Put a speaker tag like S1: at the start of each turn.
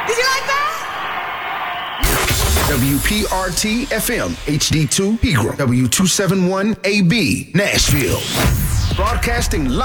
S1: Did you like that?
S2: WPRT FM HD2 Pegram, W271AB Nashville. Broadcasting live.